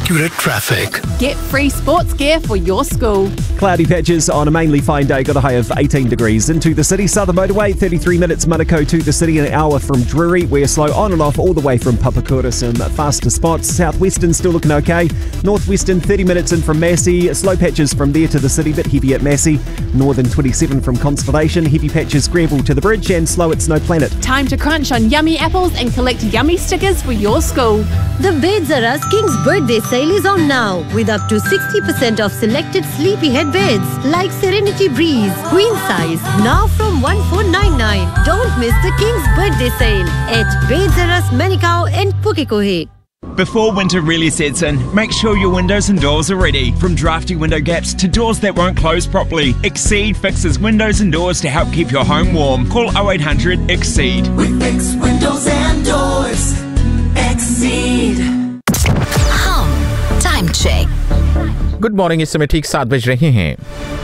accurate traffic. Get free sports gear for your school. Cloudy patches on a mainly fine day, got a high of 18 degrees. Into the city, Southern Motorway, 33 minutes Manukau to the city, an hour from Drury. We're slow on and off all the way from Papakura, some faster spots. Southwestern still looking okay. Northwestern, 30 minutes in from Massey. Slow patches from there to the city, bit heavy at Massey. Northern, 27 from Constellation. Heavy patches Granville to the bridge and slow at Snow Planet. Time to crunch on yummy apples and collect yummy stickers for your school. The Beds R Us King's birthday sale is on now, with up to 60% off selected sleepyhead beds like Serenity Breeze, queen size, now from $1499. Don't miss the King's birthday sale at Beds R Us Manukau and Pukekohe. Before winter really sets in, make sure your windows and doors are ready. From drafty window gaps to doors that won't close properly, Exceed fixes windows and doors to help keep your home warm. Call 0800 EXCEED. We fix windows and doors. Exceed. Time check. Good morning, इस समय ठीक 7 बज रहे हैं।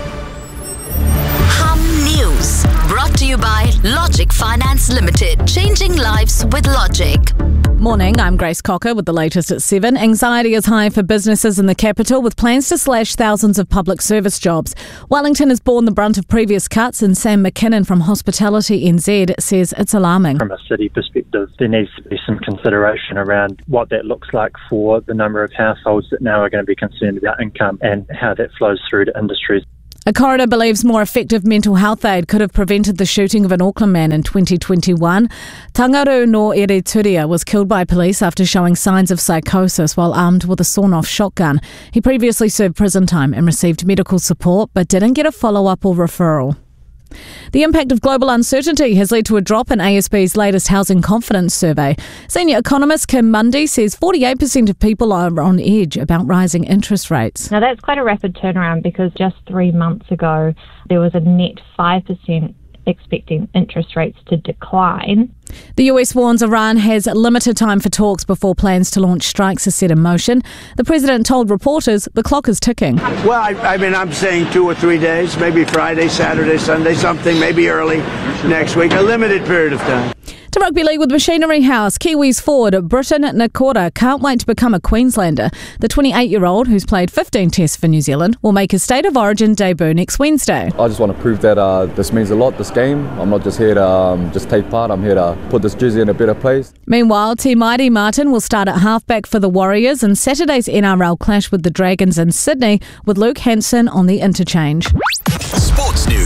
हम news brought to you by Logic Finance Limited, changing lives with logic. Morning, I'm Grace Cocker with the latest at 7. Anxiety is high for businesses in the capital with plans to slash thousands of public service jobs. Wellington has borne the brunt of previous cuts, and Sam McKinnon from Hospitality NZ says it's alarming. From a city perspective, there needs to be some consideration around what that looks like for the number of households that now are going to be concerned about income and how that flows through to industries. A coroner believes more effective mental health aid could have prevented the shooting of an Auckland man in 2021. Tangaru no Ereturia was killed by police after showing signs of psychosis while armed with a sawn-off shotgun. He previously served prison time and received medical support but didn't get a follow-up or referral. The impact of global uncertainty has led to a drop in ASB's latest housing confidence survey. Senior economist Kim Mundy says 48% of people are on edge about rising interest rates. Now that's quite a rapid turnaround because just 3 months ago there was a net 5% expecting interest rates to decline. The US warns Iran has limited time for talks before plans to launch strikes are set in motion. The president told reporters the clock is ticking. Well, I mean, I'm saying 2 or 3 days, maybe Friday, Saturday, Sunday, something, maybe early next week, a limited period of time. To rugby league with Machinery House, Kiwis forward Britton Nakora can't wait to become a Queenslander. The 28-year-old, who's played 15 tests for New Zealand, will make his State of Origin debut next Wednesday. I just want to prove that this means a lot, this game. I'm not just here to just take part, I'm here to put this jersey in a better place. Meanwhile, Te Maire Martin will start at halfback for the Warriors in Saturday's NRL clash with the Dragons in Sydney, with Luke Hanson on the interchange. Sports News